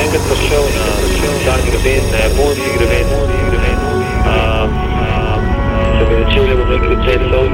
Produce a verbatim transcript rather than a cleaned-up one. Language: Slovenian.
Danke persona, danke bene, buon sigre bene, buon sigre bene. Um, um, so we chill, we make the tail low.